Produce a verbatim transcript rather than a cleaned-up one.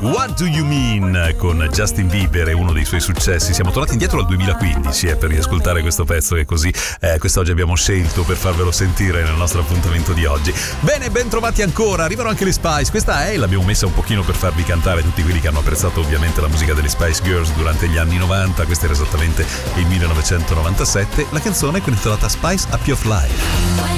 What Do You Mean con Justin Bieber è uno dei suoi successi. Siamo tornati indietro al duemilaquindici eh, per riascoltare questo pezzo che così eh, quest'oggi abbiamo scelto per farvelo sentire nel nostro appuntamento di oggi. Bene, ben trovati ancora, arrivano anche le Spice. Questa è, l'abbiamo messa un pochino per farvi cantare tutti quelli che hanno apprezzato ovviamente la musica delle Spice Girls durante gli anni novanta. Questo era esattamente il millenovecentonovantasette. La canzone è intitolata Spice Up Your Life.